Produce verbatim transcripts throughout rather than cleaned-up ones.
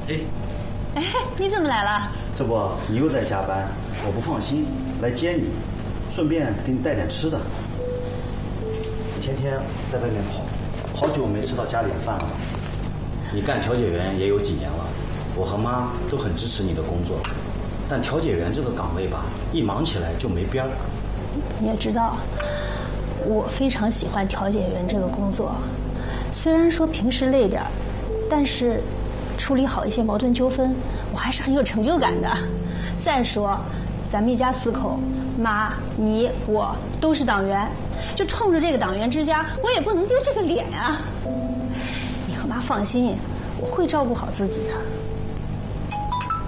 哎， 哎，你怎么来了？ 这不你又在加班，我不放心，来接你，顺便给你带点吃的。你天天在外面跑，好久没吃到家里的饭了吧？你干调解员也有几年了，我和妈都很支持你的工作，但调解员这个岗位吧，一忙起来就没边儿。 你也知道，我非常喜欢调解员这个工作，虽然说平时累点儿，但是处理好一些矛盾纠纷，我还是很有成就感的。再说，咱们一家四口，妈、你、我都是党员，就冲着这个党员之家，我也不能丢这个脸啊。你和妈放心，我会照顾好自己的。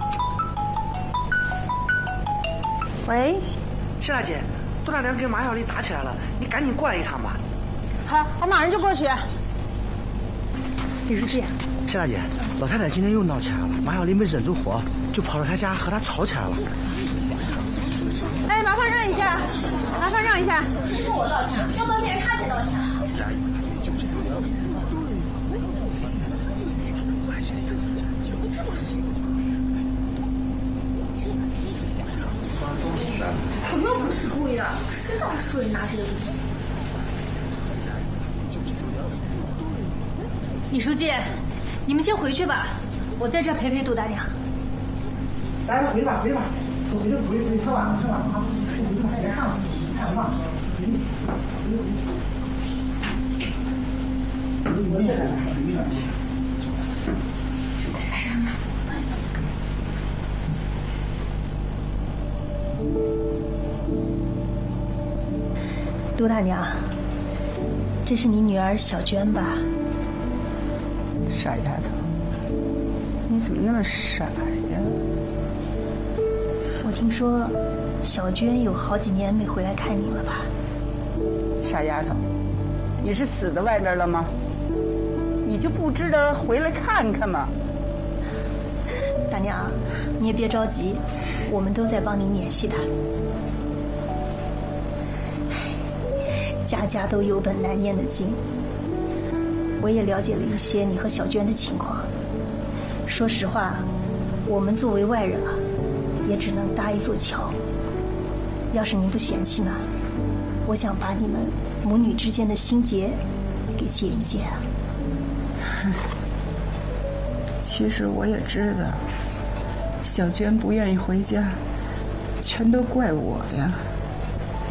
喂， 谢大姐，杜大娘跟马小丽打起来了，你赶紧过来一趟吧。 好，我马上就过去。李书记， 谢大姐，老太太今天又闹起来了，马小丽没忍住火，就跑到她家和她吵起来了。 哎，麻烦让一下，麻烦让一下。 不是我道歉，要道歉是他才道歉。我又不是故意的，谁让树人拿这个东西？ 李书记，你们先回去吧，我在这陪陪杜大娘。 来，回吧，回吧，回回回回，吃晚了，吃晚了，回吧，别看了，看忘了，回回回。我也来，回来。 杜大娘，这是你女儿小娟吧？ 傻丫头，你怎么那么傻呀？ 我听说小娟有好几年没回来看你了吧？ 傻丫头，你是死在外边了吗？你就不知道回来看看吗？ 大娘，你也别着急，我们都在帮您联系她。家家都有本难念的经，我也了解了一些你和小娟的情况。说实话，我们作为外人啊，也只能搭一座桥。要是您不嫌弃呢，我想把你们母女之间的心结给解一解啊。 其实我也知道，小娟不愿意回家，全都怪我呀。